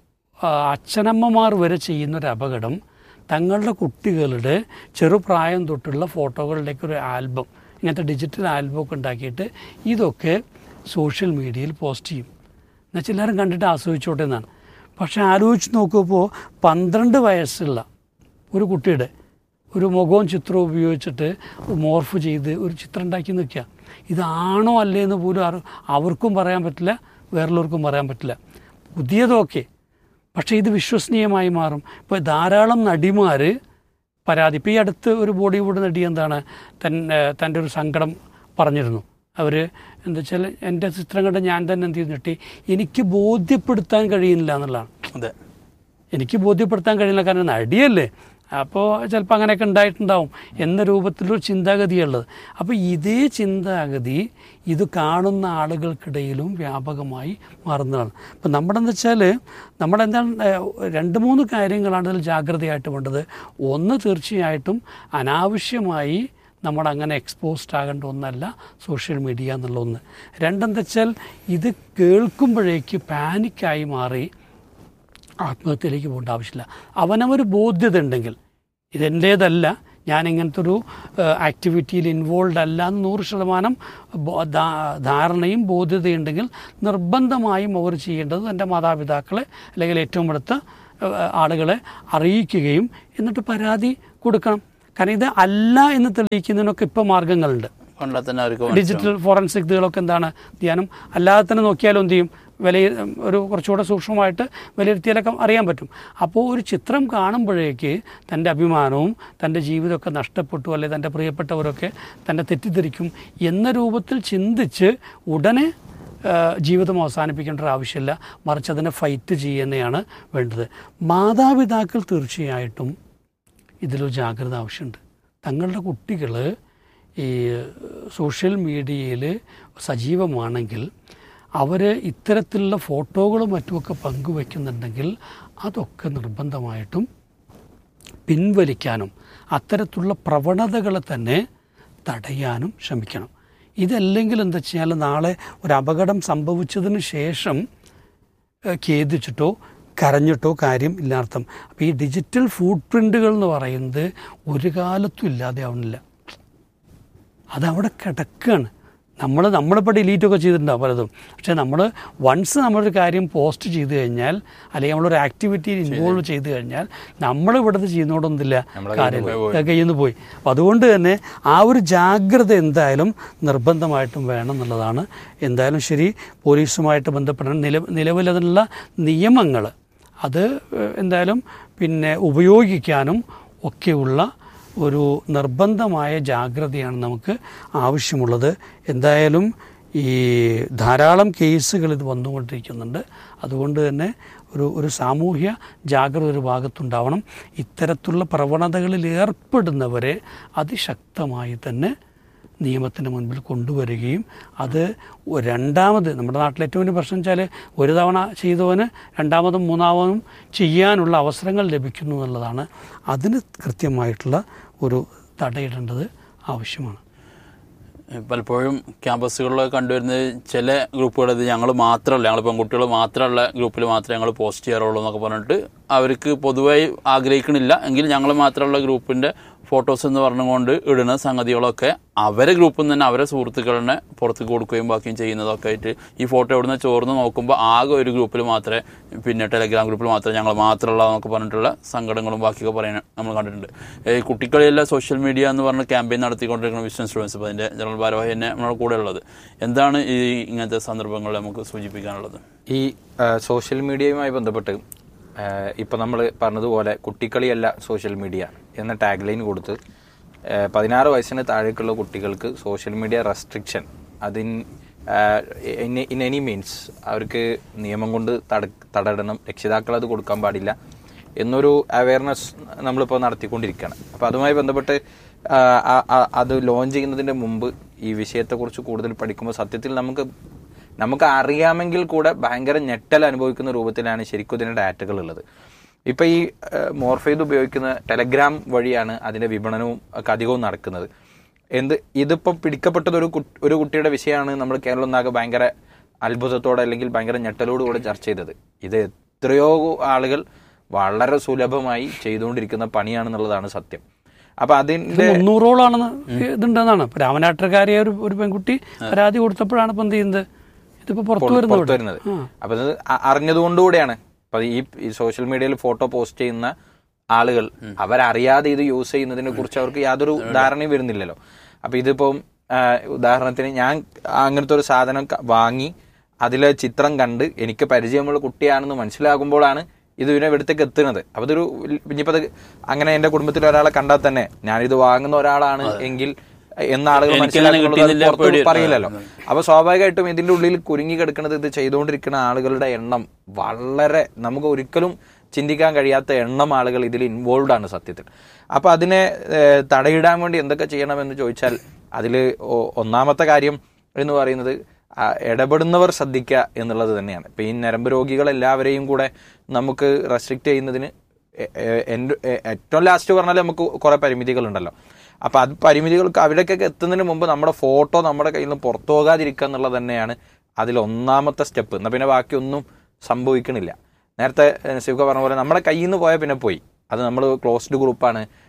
അച്ഛനമ്മമാർ വരെ ചെയ്യുന്നൊരു അപകടം തങ്ങളുടെ കുട്ടികളുടെ ചെറുപ്രായം തൊട്ടുള്ള ഫോട്ടോകളുടെയൊക്കെ ഒരു ആൽബം, ഇങ്ങനത്തെ ഡിജിറ്റൽ ആൽബമൊക്കെ ഉണ്ടാക്കിയിട്ട് ഇതൊക്കെ സോഷ്യൽ മീഡിയയിൽ പോസ്റ്റ് ചെയ്യും. എന്നുവെച്ചാൽ എല്ലാവരും കണ്ടിട്ട് ആസ്വദിച്ചോട്ടെ എന്നാണ്. പക്ഷേ ആലോചിച്ച് നോക്കുമ്പോൾ 12 വയസ്സുള്ള ഒരു കുട്ടിയുടെ ഒരു മുഖവും ചിത്രവും ഉപയോഗിച്ചിട്ട് മോർഫ് ചെയ്ത് ഒരു ചിത്രം ഉണ്ടാക്കി നിൽക്കുക. ഇതാണോ അല്ലേ എന്ന് പോലും അവർക്കും പറയാൻ പറ്റില്ല, വേറുള്ളവർക്കും പറയാൻ പറ്റില്ല. പുതിയതൊക്കെ, പക്ഷേ ഇത് വിശ്വസനീയമായി മാറും. ഇപ്പോൾ ധാരാളം നടിമാർ പരാതി, ഇപ്പോൾ ഈ അടുത്ത് ഒരു ബോളിവുഡ് നടി തൻ്റെ ഒരു സങ്കടം പറഞ്ഞിരുന്നു. അവർ എന്താ വെച്ചാൽ എൻ്റെ ചിത്രം കണ്ട് ഞാൻ തന്നെ എന്ത് ചെയ്തിട്ട് എനിക്ക് ബോധ്യപ്പെടുത്താൻ കഴിയുന്നില്ല എന്നുള്ളതാണ്. അതെ, എനിക്ക് ബോധ്യപ്പെടുത്താൻ കഴിയില്ല, കാരണം നടിയല്ലേ, അപ്പോൾ ചിലപ്പോൾ അങ്ങനെയൊക്കെ ഉണ്ടായിട്ടുണ്ടാവും എന്ന രൂപത്തിലൊരു ചിന്താഗതിയുള്ളത്. അപ്പോൾ ഇതേ ചിന്താഗതി ഇത് കാണുന്ന ആളുകൾക്കിടയിലും വ്യാപകമായി മാറുന്നതാണ്. അപ്പം നമ്മളെന്ന് വെച്ചാൽ നമ്മളെന്താണ് 2-3 കാര്യങ്ങളാണ് ഇതിൽ ജാഗ്രതയായിട്ട് വേണ്ടത്. ഒന്ന്, തീർച്ചയായിട്ടും അനാവശ്യമായി നമ്മളങ്ങനെ എക്സ്പോസ്ഡ് ആകേണ്ട ഒന്നല്ല സോഷ്യൽ മീഡിയ എന്നുള്ള ഒന്ന്. രണ്ടെന്താ വെച്ചാൽ ഇത് കേൾക്കുമ്പോഴേക്ക് പാനിക്കായി മാറി ആത്മഹത്യയിലേക്ക് പോകേണ്ട ആവശ്യമില്ല. അവനവർ ബോധ്യത ഉണ്ടെങ്കിൽ ഇതെൻ്റേതല്ല, ഞാൻ ഇങ്ങനത്തെ ഒരു ആക്ടിവിറ്റിയിൽ ഇൻവോൾവ് അല്ല എന്ന് 100% ധാരണയും ബോധ്യതയുണ്ടെങ്കിൽ നിർബന്ധമായും അവർ ചെയ്യേണ്ടത് തൻ്റെ മാതാപിതാക്കളെ അല്ലെങ്കിൽ ഏറ്റവും അടുത്ത ആളുകളെ അറിയിക്കുകയും എന്നിട്ട് പരാതി കൊടുക്കണം. കാരണം ഇത് അല്ല എന്ന് തെളിയിക്കുന്നതിനൊക്കെ ഇപ്പോൾ മാർഗങ്ങളുണ്ട്. ഡിജിറ്റൽ ഫോറൻസിക് ഇതുകളൊക്കെ എന്താണ് ധ്യാനം അല്ലാതെ തന്നെ നോക്കിയാലും എന്ത് ചെയ്യും, ഒരു കുറച്ചുകൂടെ സൂക്ഷ്മമായിട്ട് വിലയിരുത്തിയാലൊക്കെ അറിയാൻ പറ്റും. അപ്പോൾ ഒരു ചിത്രം കാണുമ്പോഴേക്ക് തൻ്റെ അഭിമാനവും തൻ്റെ ജീവിതമൊക്കെ നഷ്ടപ്പെട്ടു, അല്ലെങ്കിൽ തൻ്റെ പ്രിയപ്പെട്ടവരൊക്കെ തന്നെ തെറ്റിദ്ധരിക്കും എന്ന രൂപത്തിൽ ചിന്തിച്ച് ഉടനെ ജീവിതം അവസാനിപ്പിക്കേണ്ട ഒരു ആവശ്യമില്ല, മറിച്ച് അതിനെ ഫൈറ്റ് ചെയ്യുന്നതാണ് വേണ്ടത്. മാതാപിതാക്കൾ തീർച്ചയായിട്ടും ഇതിലൊരു ജാഗ്രത ആവശ്യമുണ്ട്. തങ്ങളുടെ കുട്ടികൾ ഈ സോഷ്യൽ മീഡിയയിൽ സജീവമാണെങ്കിൽ അവർ ഇത്തരത്തിലുള്ള ഫോട്ടോകളും മറ്റുമൊക്കെ പങ്കുവയ്ക്കുന്നുണ്ടെങ്കിൽ അതൊക്കെ നിർബന്ധമായിട്ടും പിൻവലിക്കാനും അത്തരത്തിലുള്ള പ്രവണതകളെ തന്നെ തടയാനും ശ്രമിക്കണം. ഇതല്ലെങ്കിൽ എന്താ വെച്ചാൽ നാളെ ഒരു അപകടം സംഭവിച്ചതിന് ശേഷം ഖേദിച്ചിട്ടോ കരഞ്ഞിട്ടോ കാര്യം ഇല്ലാർത്ഥം. അപ്പോൾ ഈ ഡിജിറ്റൽ ഫുട് പ്രിൻ്റുകൾ എന്ന് പറയുന്നത് ഒരു കാലത്തും ഇല്ലാതെ ആവണില്ല, അതവിടെ കിടക്കുകയാണ്. നമ്മളിപ്പോൾ ഡിലീറ്റൊക്കെ ചെയ്തിട്ടുണ്ടാവും പലതും. പക്ഷേ വൺസ് നമ്മളൊരു കാര്യം പോസ്റ്റ് ചെയ്ത് കഴിഞ്ഞാൽ, അല്ലെങ്കിൽ നമ്മളൊരു ആക്ടിവിറ്റിയിൽ ഇൻവോൾവ് ചെയ്ത് കഴിഞ്ഞാൽ നമ്മളിവിടുത്തെ ചെയ്യുന്നതോടൊന്നുമില്ല, കാര്യം കയ്യിൽ നിന്ന് പോയി. അപ്പം അതുകൊണ്ട് തന്നെ ആ ഒരു ജാഗ്രത എന്തായാലും നിർബന്ധമായിട്ടും വേണം എന്നുള്ളതാണ്. എന്തായാലും ശരി, പോലീസുമായിട്ട് ബന്ധപ്പെടണം. നിലവിലതിനുള്ള നിയമങ്ങൾ അത് എന്തായാലും ഉപയോഗിക്കാനും ഒക്കെയുള്ള ഒരു നിർബന്ധമായ ജാഗ്രതയാണ് നമുക്ക് ആവശ്യമുള്ളത്. എന്തായാലും ഈ ധാരാളം കേസുകൾ ഇത് വന്നുകൊണ്ടിരിക്കുന്നുണ്ട്. അതുകൊണ്ട് തന്നെ ഒരു സാമൂഹ്യ ജാഗ്രത ഒരു ഭാഗത്തുണ്ടാവണം. ഇത്തരത്തിലുള്ള പ്രവണതകളിൽ ഏർപ്പെടുന്നവരെ അതിശക്തമായി തന്നെ നിയമത്തിന് മുൻപിൽ കൊണ്ടുവരികയും അത് രണ്ടാമത്, നമ്മുടെ നാട്ടിലെ ഏറ്റവും വലിയ പ്രശ്നം വെച്ചാൽ ഒരു തവണ ചെയ്തവന് രണ്ടാമതും മൂന്നാമതും ചെയ്യാനുള്ള അവസരങ്ങൾ ലഭിക്കുന്നു എന്നുള്ളതാണ്. അതിന് കൃത്യമായിട്ടുള്ള ഒരു തടയിടേണ്ടത് ആവശ്യമാണ്. പലപ്പോഴും ക്യാമ്പസുകളിലൊക്കെ കണ്ടുവരുന്നത് ചില ഗ്രൂപ്പുകൾ, ഇത് ഞങ്ങൾ മാത്രമല്ല, ഞങ്ങൾ പെൺകുട്ടികൾ മാത്രമുള്ള ഗ്രൂപ്പിൽ മാത്രമേ ഞങ്ങൾ പോസ്റ്റ് ചെയ്യാറുള്ളൂ എന്നൊക്കെ പറഞ്ഞിട്ട് അവർക്ക് പൊതുവായി ആഗ്രഹിക്കണില്ല എങ്കിൽ ഞങ്ങൾ മാത്രമുള്ള ഗ്രൂപ്പിൻ്റെ ഫോട്ടോസ് എന്ന് പറഞ്ഞുകൊണ്ട് ഇടുന്ന സംഗതികളൊക്കെ അവരെ ഗ്രൂപ്പിൽ നിന്ന് തന്നെ അവരെ സുഹൃത്തുക്കളെ പുറത്തേക്ക് കൊടുക്കുകയും ബാക്കിയും ചെയ്യുന്നതൊക്കെ ആയിട്ട് ഈ ഫോട്ടോ ഇവിടുന്ന് ചോർന്ന് നോക്കുമ്പോൾ ആകെ ഒരു ഗ്രൂപ്പിൽ മാത്രമേ, ടെലഗ്രാം ഗ്രൂപ്പിൽ മാത്രമേ ഞങ്ങൾ മാത്രമുള്ള എന്നൊക്കെ പറഞ്ഞിട്ടുള്ള സങ്കടങ്ങളും ബാക്കിയൊക്കെ പറയാൻ നമ്മൾ കണ്ടിട്ടുണ്ട്. കുട്ടികളിലെല്ലാം സോഷ്യൽ മീഡിയ എന്ന് പറഞ്ഞ ക്യാമ്പയിൻ നടത്തിക്കൊണ്ടിരിക്കുന്ന വിഷൻ സ്റ്റുഡൻസ്, അപ്പോൾ അതിൻ്റെ ജനറൽ ഭാരവാഹി തന്നെ നമ്മുടെ കൂടെ ഉള്ളത്. എന്താണ് ഈ ഇങ്ങനത്തെ സന്ദർഭങ്ങളിൽ നമുക്ക് സൂചിപ്പിക്കാനുള്ളത്? ഈ സോഷ്യൽ മീഡിയയുമായി ബന്ധപ്പെട്ട് ഇപ്പം നമ്മൾ പറഞ്ഞതുപോലെ കുട്ടിക്കളിയല്ല സോഷ്യൽ മീഡിയ എന്ന ടാഗ് ലൈൻ കൊടുത്ത് 16 വയസ്സിന് താഴേക്കുള്ള കുട്ടികൾക്ക് social media restriction in any means അവർക്ക് നിയമം കൊണ്ട് തടയണം, രക്ഷിതാക്കൾ അത് കൊടുക്കാൻ പാടില്ല എന്നൊരു അവയർനെസ് നമ്മളിപ്പോൾ നടത്തിക്കൊണ്ടിരിക്കുകയാണ്. അപ്പോൾ അതുമായി ബന്ധപ്പെട്ട് അത് ലോഞ്ച് ചെയ്യുന്നതിൻ്റെ മുമ്പ് ഈ വിഷയത്തെക്കുറിച്ച് കൂടുതൽ പഠിക്കുമ്പോൾ സത്യത്തിൽ നമുക്ക് അറിയാമെങ്കിൽ കൂടെ ഭയങ്കര ഞെട്ടൽ അനുഭവിക്കുന്ന രൂപത്തിലാണ് ശരിക്കും ഇതിൻ്റെ ഡാറ്റകൾ ഉള്ളത്. ഇപ്പം ഈ മോർഫെയ്ത് ഉപയോഗിക്കുന്ന ടെലഗ്രാം വഴിയാണ് അതിൻ്റെ വിപണനവും ഒക്കെ അധികവും നടക്കുന്നത്. ഇതിപ്പോൾ പിടിക്കപ്പെട്ടത് ഒരു കുട്ടിയുടെ വിഷയമാണ് നമ്മൾ കേരളം ഒന്നാകെ ഭയങ്കര അത്ഭുതത്തോടെ അല്ലെങ്കിൽ ഭയങ്കര ഞെട്ടലോടുകൂടെ ചർച്ച ചെയ്തത്. ഇത് എത്രയോ ആളുകൾ വളരെ സുലഭമായി ചെയ്തുകൊണ്ടിരിക്കുന്ന പണിയാണെന്നുള്ളതാണ് സത്യം. അപ്പൊ അതിന്റെ 300ഓളാണെന്ന് ഇതുണ്ടെന്നാണ്. രാമനാട്ടുകാരിയ ഒരു പെൺകുട്ടി പരാതി കൊടുത്തപ്പോഴാണ് ഇപ്പം എന്ത് ചെയ്യുന്നത്, ഇതിപ്പോ പുറത്തു വരുന്നത്. അപ്പൊ ഇത് അറിഞ്ഞതുകൊണ്ടുകൂടെയാണ്. അപ്പൊ ഈ സോഷ്യൽ മീഡിയയിൽ ഫോട്ടോ പോസ്റ്റ് ചെയ്യുന്ന ആളുകൾ അവരറിയാതെ ഇത് യൂസ് ചെയ്യുന്നതിനെ കുറിച്ച് അവർക്ക് യാതൊരു ധാരണയും വരുന്നില്ലല്ലോ. അപ്പൊ ഇതിപ്പം ഉദാഹരണത്തിന് ഞാൻ അങ്ങനത്തെ ഒരു സാധനം വാങ്ങി അതിലെ ചിത്രം കണ്ട് എനിക്ക് പരിചയമുള്ള കുട്ടിയാണെന്ന് മനസ്സിലാകുമ്പോഴാണ് ഇത് ഇതിനെ ഇവിടത്തേക്ക് എത്തുന്നത്. അപ്പൊ ഇതൊരു ഇനിയിപ്പോ അങ്ങനെ എന്റെ കുടുംബത്തിൽ ഒരാളെ കണ്ടാൽ തന്നെ ഞാനിത് വാങ്ങുന്ന ഒരാളാണ് എങ്കിൽ എന്ന ആളുകൾ മനസ്സിലാക്കുന്നുള്ളത് പറയില്ലല്ലോ. അപ്പൊ സ്വാഭാവികമായിട്ടും ഇതിന്റെ ഉള്ളിൽ കുരുങ്ങി കിടക്കുന്നത് ഇത് ചെയ്തുകൊണ്ടിരിക്കുന്ന ആളുകളുടെ എണ്ണം വളരെ നമുക്ക് ഒരിക്കലും ചിന്തിക്കാൻ കഴിയാത്ത എണ്ണം ആളുകൾ ഇതിൽ ഇൻവോൾവ് ആണ് സത്യത്തിൽ. അപ്പൊ അതിനെ തടയിടാൻ വേണ്ടി എന്തൊക്കെ ചെയ്യണമെന്ന് ചോദിച്ചാൽ അതിൽ ഒന്നാമത്തെ കാര്യം എന്ന് പറയുന്നത് ഇടപെടുന്നവർ ശ്രദ്ധിക്കുക എന്നുള്ളത് തന്നെയാണ്. ഇപ്പം ഈ ഞരമ്പ് രോഗികളെല്ലാവരെയും കൂടെ നമുക്ക് റെസ്ട്രിക്റ്റ് ചെയ്യുന്നതിന് ഏറ്റവും ലാസ്റ്റ് പറഞ്ഞാൽ നമുക്ക് കുറേ പരിമിതികളുണ്ടല്ലോ. അപ്പം അത് പരിമിതികൾക്ക് അവിടേക്കൊക്കെ എത്തുന്നതിന് മുമ്പ് നമ്മുടെ ഫോട്ടോ നമ്മുടെ കയ്യിൽ നിന്ന് പുറത്തു പോകാതിരിക്കുക എന്നുള്ളത് തന്നെയാണ് അതിലൊന്നാമത്തെ സ്റ്റെപ്പ്. എന്നാൽ പിന്നെ ബാക്കിയൊന്നും സംഭവിക്കണില്ല. നേരത്തെ നസീബ് പറഞ്ഞ പോലെ നമ്മുടെ കയ്യിൽ നിന്ന് പോയാൽ പിന്നെ പോയി. അത് നമ്മൾ ക്ലോസ്ഡ് ഗ്രൂപ്പാണ്,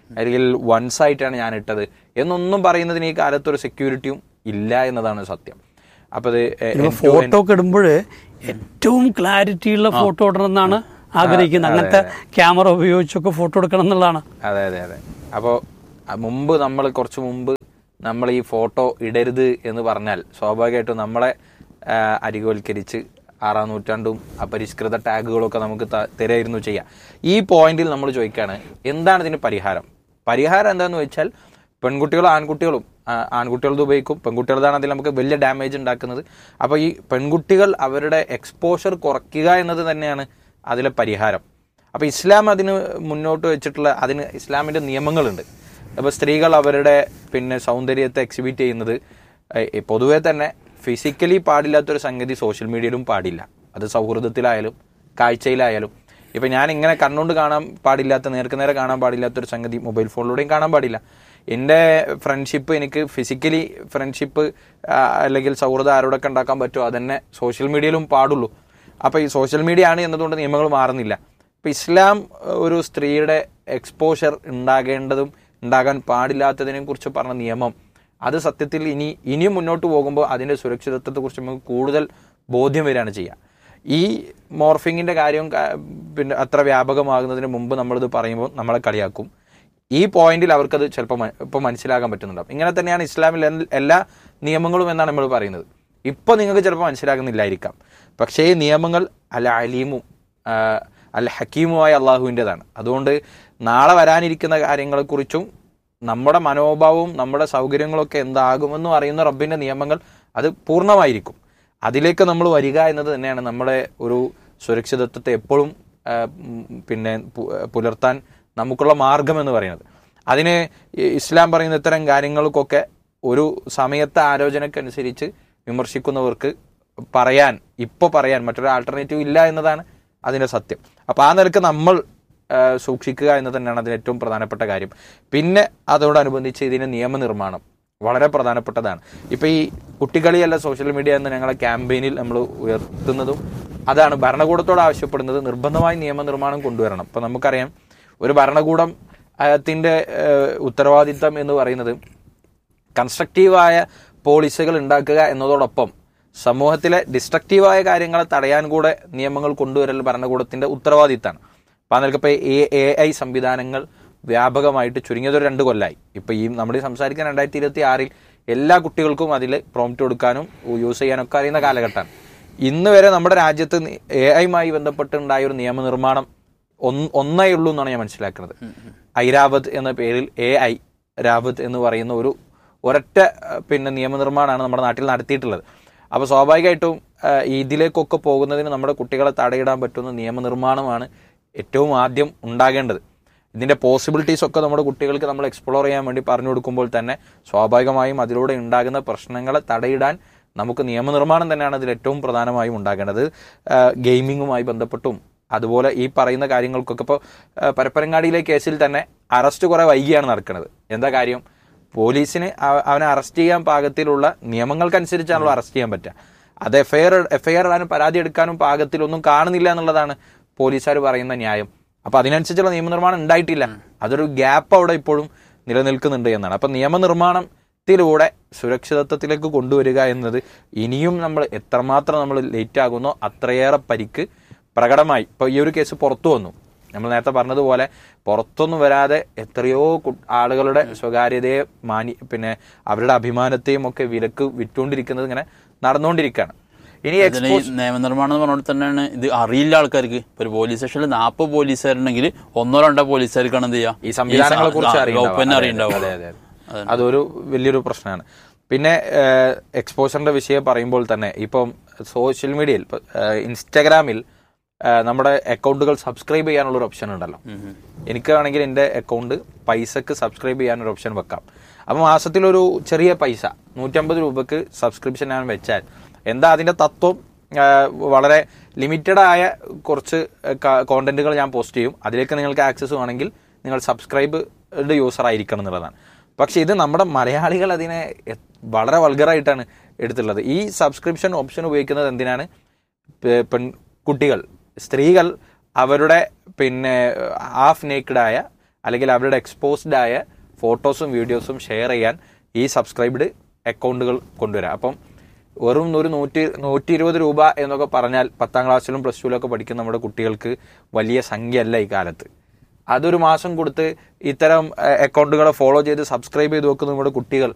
അല്ലെങ്കിൽ വൺസ് ആയിട്ടാണ് ഞാൻ ഇട്ടത് എന്നൊന്നും പറയുന്നതിന് ഈ കാലത്തൊരു സെക്യൂരിറ്റിയും ഇല്ല എന്നതാണ് സത്യം. അപ്പോൾ അത് ഫോട്ടോ ഒക്കെ ഇടുമ്പോൾ ഏറ്റവും ക്ലാരിറ്റിയുള്ള ഫോട്ടോ ഇടണമെന്നാണ് ആഗ്രഹിക്കുന്നത്. അങ്ങനത്തെ ക്യാമറ ഉപയോഗിച്ചൊക്കെ ഫോട്ടോ എടുക്കണം എന്നുള്ളതാണ്. അതെ അതെ അതെ. അപ്പോൾ കുറച്ച് മുമ്പ് നമ്മൾ ഈ ഫോട്ടോ ഇടരുത് എന്ന് പറഞ്ഞാൽ സ്വാഭാവികമായിട്ടും നമ്മളെ അരികവൽക്കരിച്ച് 6-ാം നൂറ്റാണ്ടും അപരിഷ്കൃത ടാഗുകളൊക്കെ നമുക്ക് തരായിരുന്നു ചെയ്യാം. ഈ പോയിന്റിൽ നമ്മൾ ചോദിക്കുകയാണ്, എന്താണ് ഇതിന് പരിഹാരം? പരിഹാരം എന്താണെന്ന് വെച്ചാൽ പെൺകുട്ടികളും ആൺകുട്ടികളത് ഉപയോഗിക്കും. പെൺകുട്ടികളതാണ് അതിൽ നമുക്ക് വലിയ ഡാമേജ് ഉണ്ടാക്കുന്നത്. അപ്പോൾ ഈ പെൺകുട്ടികൾ അവരുടെ എക്സ്പോഷർ കുറയ്ക്കുക എന്നത് തന്നെയാണ് അതിലെ പരിഹാരം. അപ്പോൾ ഇസ്ലാം അതിന് മുന്നോട്ട് വെച്ചിട്ടുള്ള ഇസ്ലാമിൻ്റെ നിയമങ്ങളുണ്ട്. അപ്പോൾ സ്ത്രീകൾ അവരുടെ സൗന്ദര്യത്തെ എക്സിബിറ്റ് ചെയ്യുന്നത് പൊതുവേ തന്നെ ഫിസിക്കലി പാടില്ലാത്തൊരു സംഗതി സോഷ്യൽ മീഡിയയിലും പാടില്ല. അത് സൗഹൃദത്തിലായാലും കാഴ്ചയിലായാലും. ഇപ്പം ഞാൻ ഇങ്ങനെ കണ്ണുകൊണ്ട് കാണാൻ പാടില്ലാത്ത, നേരെ കാണാൻ പാടില്ലാത്തൊരു സംഗതി മൊബൈൽ ഫോണിലൂടെയും കാണാൻ പാടില്ല. എൻ്റെ ഫ്രണ്ട്ഷിപ്പ്, എനിക്ക് ഫിസിക്കലി ഫ്രണ്ട്ഷിപ്പ് അല്ലെങ്കിൽ സൗഹൃദം ആരോടൊക്കെ ഉണ്ടാക്കാൻ പറ്റുമോ അതന്നെ സോഷ്യൽ മീഡിയയിലും പാടുള്ളൂ. അപ്പോൾ ഈ സോഷ്യൽ മീഡിയ ആണ് എന്നതുകൊണ്ട് നിയമങ്ങൾ മാറുന്നില്ല. അപ്പോൾ ഇസ്ലാം ഒരു സ്ത്രീയുടെ എക്സ്പോഷർ ഉണ്ടാകാൻ പാടില്ലാത്തതിനെ കുറിച്ച് പറഞ്ഞ നിയമം, അത് സത്യത്തിൽ ഇനിയും മുന്നോട്ട് പോകുമ്പോൾ അതിൻ്റെ സുരക്ഷിതത്വത്തെക്കുറിച്ച് നമുക്ക് കൂടുതൽ ബോധ്യം വരികയാണ് ചെയ്യുക. ഈ മോർഫിങ്ങിൻ്റെ കാര്യം അത്ര വ്യാപകമാകുന്നതിന് മുമ്പ് നമ്മളിത് പറയുമ്പോൾ നമ്മളെ കളിയാക്കും. ഈ പോയിന്റിൽ അവർക്കത് ചിലപ്പോൾ ഇപ്പോൾ മനസ്സിലാക്കാൻ പറ്റുന്നുണ്ടാവും. ഇങ്ങനെ തന്നെയാണ് ഇസ്ലാമിൽ എല്ലാ നിയമങ്ങളും എന്നാണ് നമ്മൾ പറയുന്നത്. ഇപ്പോൾ നിങ്ങൾക്ക് ചിലപ്പോൾ മനസ്സിലാകുന്നില്ലായിരിക്കാം. പക്ഷേ ഈ നിയമങ്ങൾ അൽ അലീമും അൽ ഹക്കീമുമായ അള്ളാഹുവിൻ്റെതാണ്. അതുകൊണ്ട് നാളെ വരാനിരിക്കുന്ന കാര്യങ്ങളെക്കുറിച്ചും നമ്മുടെ മനോഭാവവും നമ്മുടെ സൗകര്യങ്ങളൊക്കെ എന്താകുമെന്നും അറിയുന്ന റബ്ബിൻ്റെ നിയമങ്ങൾ അത് പൂർണ്ണമായിരിക്കും. അതിലേക്ക് നമ്മൾ വരിക എന്നത് തന്നെയാണ് നമ്മുടെ ഒരു സുരക്ഷിതത്വത്തെ എപ്പോഴും പുലർത്താൻ നമുക്കുള്ള മാർഗം എന്ന് പറയുന്നത്. അതിന് ഇസ്ലാം പറയുന്ന ഇത്തരം കാര്യങ്ങൾക്കൊക്കെ ഒരു സമയത്തെ ആലോചനക്കനുസരിച്ച് വിമർശിക്കുന്നവർക്ക് പറയാൻ മറ്റൊരു ആൾട്ടർനേറ്റീവ് ഇല്ല എന്നതാണ് അതിൻ്റെ സത്യം. അപ്പോൾ ആ നിലക്ക് നമ്മൾ സൂക്ഷിക്കുക എന്ന് തന്നെയാണ് അതിന് ഏറ്റവും പ്രധാനപ്പെട്ട കാര്യം. പിന്നെ അതോടനുബന്ധിച്ച് ഇതിൻ്റെ നിയമനിർമ്മാണം വളരെ പ്രധാനപ്പെട്ടതാണ്. ഇപ്പോൾ ഈ കുട്ടികളിയല്ല സോഷ്യൽ മീഡിയ എന്ന ഞങ്ങളെ ക്യാമ്പയിനിൽ നമ്മൾ ഉയർത്തുന്നതും അതാണ്. ഭരണകൂടത്തോട് ആവശ്യപ്പെടുന്നത് നിർബന്ധമായി നിയമനിർമ്മാണം കൊണ്ടുവരണം. ഇപ്പോൾ നമുക്കറിയാം, ഒരു ഭരണകൂടത്തിൻ്റെ ഉത്തരവാദിത്തം എന്ന് പറയുന്നത് കൺസ്ട്രക്റ്റീവായ പോളിസികൾ ഉണ്ടാക്കുക എന്നതോടൊപ്പം സമൂഹത്തിലെ ഡിസ്ട്രക്റ്റീവായ കാര്യങ്ങളെ തടയാൻ കൂടെ നിയമങ്ങൾ കൊണ്ടുവരൽ ഭരണകൂടത്തിൻ്റെ ഉത്തരവാദിത്തമാണ്. അപ്പോൾ അതിൽക്കിപ്പോൾ AI സംവിധാനങ്ങൾ വ്യാപകമായിട്ട് ചുരുങ്ങിയതൊരു 2 കൊല്ലമായി. ഇപ്പോൾ നമ്മൾ സംസാരിക്കാൻ 2026 എല്ലാ കുട്ടികൾക്കും അതിൽ പ്രോംപ്റ്റ് കൊടുക്കാനും യൂസ് ചെയ്യാനൊക്കെ അറിയുന്ന കാലഘട്ടമാണ്. ഇന്ന് വരെ നമ്മുടെ രാജ്യത്ത് AI ബന്ധപ്പെട്ടുണ്ടായ ഒരു നിയമനിർമ്മാണം ഒന്നേ ഉള്ളൂ എന്നാണ് ഞാൻ മനസ്സിലാക്കുന്നത്. ഐരാവത് എന്ന പേരിൽ AI രാവത് എന്ന് പറയുന്ന ഒരൊറ്റ നിയമനിർമ്മാണമാണ് നമ്മുടെ നാട്ടിൽ നടത്തിയിട്ടുള്ളത്. അപ്പോൾ സ്വാഭാവികമായിട്ടും ഇതിലേക്കൊക്കെ പോകുന്നതിന് നമ്മുടെ കുട്ടികളെ തടയിടാൻ പറ്റുന്ന നിയമനിർമ്മാണമാണ് ഏറ്റവും ആദ്യം ഉണ്ടാകേണ്ടത്. ഇതിൻ്റെ പോസിബിലിറ്റീസൊക്കെ നമ്മുടെ കുട്ടികൾക്ക് നമ്മൾ എക്സ്പ്ലോർ ചെയ്യാൻ വേണ്ടി പറഞ്ഞു കൊടുക്കുമ്പോൾ തന്നെ സ്വാഭാവികമായും അതിലൂടെ ഉണ്ടാകുന്ന പ്രശ്നങ്ങളെ തടയിടാൻ നമുക്ക് നിയമനിർമ്മാണം തന്നെയാണ് അതിൽ ഏറ്റവും പ്രധാനമായും ഉണ്ടാകേണ്ടത്. ഗെയിമിങ്ങുമായി ബന്ധപ്പെട്ടും അതുപോലെ ഈ പറയുന്ന കാര്യങ്ങൾക്കൊക്കെ ഇപ്പോൾ പരപ്പരങ്ങാടിയിലെ കേസിൽ തന്നെ അറസ്റ്റ് കുറേ വൈകിയാണ് നടക്കുന്നത്. എന്താ കാര്യം? പോലീസിന് അവനെ അറസ്റ്റ് ചെയ്യാൻ പാകത്തിലുള്ള നിയമങ്ങൾക്കനുസരിച്ചാണല്ലോ അറസ്റ്റ് ചെയ്യാൻ പറ്റുക. അത് എഫ്ഐആർ ഇടാനും പരാതി എടുക്കാനും പാകത്തിലൊന്നും കാണുന്നില്ല എന്നുള്ളതാണ് പോലീസുകാർ പറയുന്ന ന്യായം. അപ്പോൾ അതിനനുസരിച്ചുള്ള നിയമനിർമ്മാണം ഉണ്ടായിട്ടില്ല. അതൊരു ഗ്യാപ്പ് അവിടെ ഇപ്പോഴും നിലനിൽക്കുന്നുണ്ട് എന്നാണ്. അപ്പം നിയമനിർമ്മാണത്തിലൂടെ സുരക്ഷിതത്വത്തിലേക്ക് കൊണ്ടുവരിക എന്നത് ഇനിയും എത്രമാത്രം നമ്മൾ ലേറ്റ് ആകുന്നോ അത്രയേറെ പരിക്ക് പ്രകടമായി. ഇപ്പോൾ ഈ ഒരു കേസ് പുറത്തു വന്നു. നമ്മൾ നേരത്തെ പറഞ്ഞതുപോലെ പുറത്തൊന്നും വരാതെ എത്രയോ ആളുകളുടെ സ്വകാര്യതയെ അവരുടെ അഭിമാനത്തെയും ഒക്കെ വിലക്ക് വിറ്റുകൊണ്ടിരിക്കുന്നത് ഇങ്ങനെ നടന്നുകൊണ്ടിരിക്കുകയാണ്. ഇനി നിയമനിർമ്മാണം എന്ന് പറഞ്ഞിട്ട് തന്നെയാണ് ഇത് അറിയില്ല ആൾക്കാർക്ക്. ഒരു പോലീസ് സ്റ്റേഷനിൽ 40 പോലീസുകാരുണ്ടെങ്കിൽ 1-2 പോലീസുകാർക്കാണ് എന്ത് ചെയ്യുക, ഈ സംവിധാനങ്ങളെ കുറിച്ച് അറിയുണ്ടാവും. അതൊരു വലിയൊരു പ്രശ്നമാണ്. പിന്നെ എക്സ്പോഷറിന്റെ വിഷയം പറയുമ്പോൾ തന്നെ ഇപ്പം സോഷ്യൽ മീഡിയയിൽ ഇൻസ്റ്റാഗ്രാമിൽ നമ്മുടെ അക്കൗണ്ടുകൾ സബ്സ്ക്രൈബ് ചെയ്യാനുള്ളൊരു ഓപ്ഷൻ ഉണ്ടല്ലോ. എനിക്കാണെങ്കിൽ എൻ്റെ അക്കൗണ്ട് പൈസക്ക് സബ്സ്ക്രൈബ് ചെയ്യാനൊരു ഓപ്ഷൻ വെക്കാം. അപ്പോൾ മാസത്തിലൊരു ചെറിയ പൈസ 150 രൂപക്ക് സബ്സ്ക്രിപ്ഷൻ ഞാൻ വെച്ചാൽ എന്താ അതിൻ്റെ തത്വം? വളരെ ലിമിറ്റഡായ കുറച്ച് കോണ്ടന്റുകൾ ഞാൻ പോസ്റ്റ് ചെയ്യും. അതിലേക്ക് നിങ്ങൾക്ക് ആക്സസ് വേണമെങ്കിൽ നിങ്ങൾ സബ്സ്ക്രൈബ്ഡ് യൂസർ ആയിരിക്കണം എന്നുള്ളതാണ്. പക്ഷെ ഇത് നമ്മുടെ മലയാളികൾ അതിനെ വളരെ വൾഗറായിട്ടാണ് എടുത്തുള്ളത്. ഈ സബ്സ്ക്രിപ്ഷൻ ഓപ്ഷൻ ഉപയോഗിക്കുന്നത് എന്തിനാണ്? കുട്ടികൾ, സ്ത്രീകൾ അവരുടെ ഹാഫ് നേക്കഡായ അല്ലെങ്കിൽ അവരുടെ എക്സ്പോസ്ഡ് ആയ ഫോട്ടോസും വീഡിയോസും ഷെയർ ചെയ്യാൻ ഈ സബ്സ്ക്രൈബ്ഡ് അക്കൗണ്ടുകൾ കൊണ്ടുവരാം. അപ്പം വെറും ഒരു 120 രൂപ എന്നൊക്കെ പറഞ്ഞാൽ 10ാം ക്ലാസ്സിലും പ്ലസ് ടുവിലൊക്കെ പഠിക്കുന്ന നമ്മുടെ കുട്ടികൾക്ക് വലിയ സംഖ്യ അല്ല ഈ കാലത്ത്. അതൊരു മാസം കൊടുത്ത് ഇത്തരം അക്കൗണ്ടുകളെ ഫോളോ ചെയ്ത് സബ്സ്ക്രൈബ് ചെയ്ത് വെക്കുന്ന നമ്മുടെ കുട്ടികൾ